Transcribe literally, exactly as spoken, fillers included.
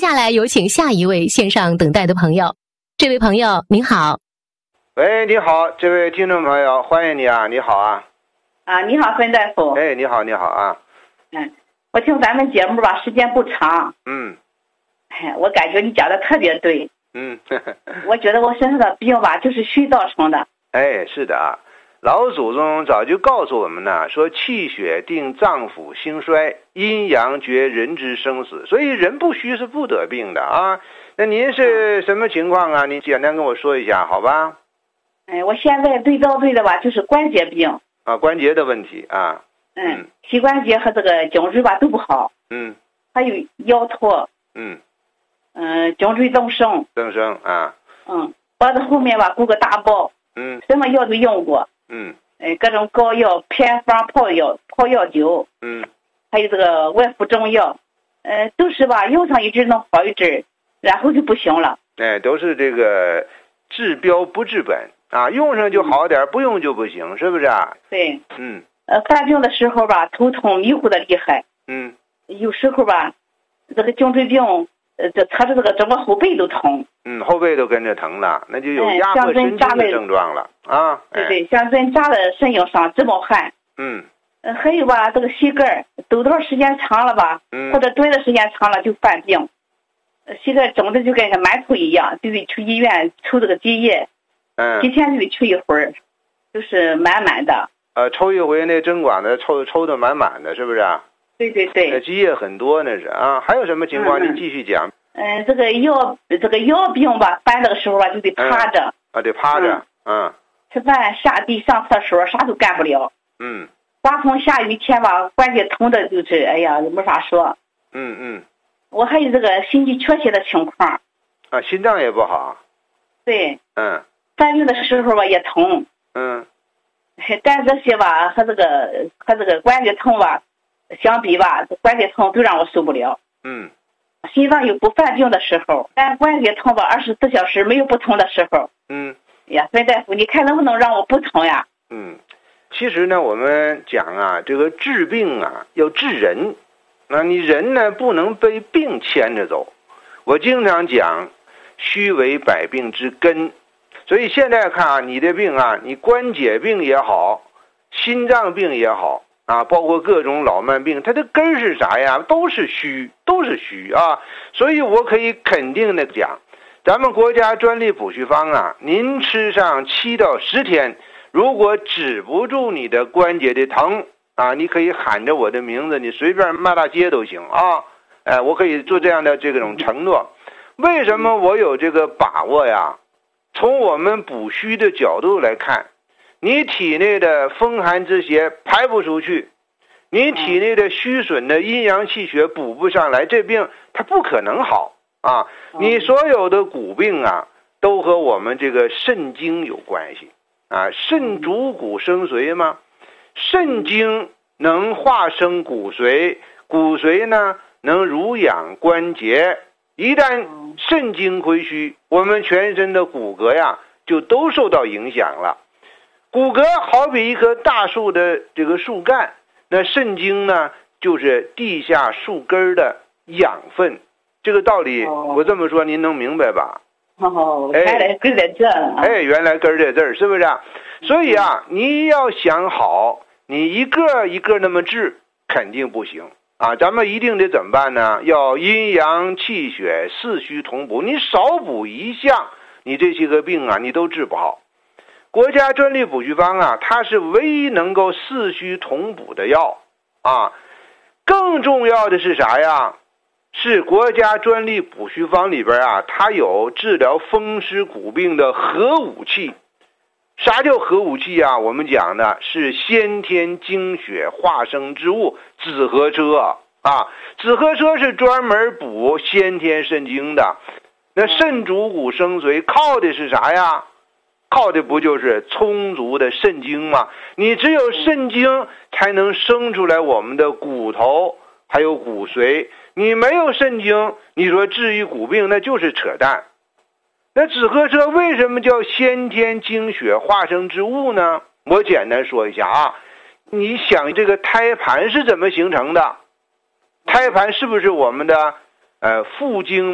下来有请下一位线上等待的朋友。这位朋友您好。 喂，你好，这位听众朋友，欢迎你啊，你好啊。 啊，你好，孙大夫。 哎，你好，你好啊。 嗯，我听咱们节目吧，时间不长。 嗯。 哎，我感觉你讲的特别对。 嗯。呵呵我觉得我身上的病吧，就是虚造成的。 哎，是的啊，老祖宗早就告诉我们呢，说气血定脏腑兴衰，阴阳决人之生死，所以人不虚是不得病的啊。那您是什么情况啊？你简单跟我说一下，好吧？ 哎，我现在对遭罪的吧，就是关节病啊，关节的问题啊。 嗯，膝关节和这个颈椎吧都不好。 嗯。 还有腰驼。 嗯。 嗯，颈椎增生。 增生啊。 嗯，脖子后面吧鼓个大包。 嗯。 什么药都用过。 嗯。 哎，各种膏药、偏方、泡药、泡药酒。 嗯。还有这个外敷中药，呃，都是吧，用上一阵能好一阵，然后就不行了。 哎，都是这个治标不治本。啊，用上就好点、嗯，不用就不行，是不是啊？ 对。 嗯。 呃，犯病的时候吧，头痛迷糊的厉害。 嗯。 有时候吧，这个颈椎病，呃，这侧着这个整个后背都疼。 嗯，后背都跟着疼了，那就有压迫神经的症状了、哎、啊。 对对，像针扎的神经上直冒汗。 嗯。 呃，还有吧，这个膝盖抖多少时间长了吧， 嗯， 或者蹲的时间长了就犯病。呃，膝盖肿的就跟个馒头一样，就得去医院抽这个积液。 嗯， 几天就得去一会儿，就是满满的。 呃，抽一回那针管子抽抽的满满的，是不是啊？ 对对对。 那积液很多那是啊。还有什么情况？您、嗯、继续讲。 嗯，这个腰这个腰病吧，犯这个时候吧就得趴着。 嗯、啊，得趴着。嗯。嗯吃饭、下地、上厕所啥都干不了。 嗯。 刮风下雨天吧，关节疼的就是，哎呀，没法说。 嗯嗯。 我还有这个心肌缺血的情况。 啊，心脏也不好。 对。 嗯。 犯病的时候吧也疼， 嗯， 但这些吧和这个和这个关节疼吧相比吧，关节疼都让我受不了。 嗯， 心脏有不犯病的时候，但关节疼吧二十四小时没有不疼的时候。 嗯， 呀，孙大夫，你看能不能让我不疼呀？ 嗯，其实呢，我们讲啊，这个治病啊要治人，那你人呢不能被病牵着走。我经常讲，虚为百病之根。所以现在看啊，你的病啊，你关节病也好，心脏病也好啊，包括各种老慢病，它的根是啥呀？都是虚，都是虚啊。所以我可以肯定的讲，咱们国家专利补虚方啊，您吃上七到十天，如果止不住你的关节的疼啊，你可以喊着我的名字，你随便骂大街都行啊。哎，我可以做这样的这种承诺。为什么我有这个把握呀？从我们补虚的角度来看，你体内的风寒之邪排不出去，你体内的虚损的阴阳气血补不上来，这病它不可能好啊！你所有的骨病啊，都和我们这个肾经有关系啊。肾主骨生髓嘛，肾经能化生骨髓，骨髓呢能濡养关节。一旦肾经亏虚，我们全身的骨骼呀就都受到影响了。骨骼好比一棵大树的这个树干，那肾经呢就是地下树根的养分。这个道理我这么说您能明白吧？ 哦，原来根在这儿。 哎，原来根在这儿，是不是啊？所以啊，你要想好，你一个一个那么治肯定不行。啊，咱们一定得怎么办呢？要阴阳气血四虚同补，你少补一项，你这些个病啊，你都治不好。国家专利补虚方啊，它是唯一能够四虚同补的药啊。更重要的是啥呀？是国家专利补虚方里边啊，它有治疗风湿骨病的核武器。啥叫核武器啊？我们讲的是先天精血化生之物紫河车啊，紫河车是专门补先天肾经的。那肾主骨生髓靠的是啥呀？靠的不就是充足的肾精吗？你只有肾精才能生出来我们的骨头还有骨髓，你没有肾精，你说治愈骨病那就是扯淡。那紫河车为什么叫先天精血化生之物呢？我简单说一下啊，你想这个胎盘是怎么形成的？胎盘是不是我们的呃腹经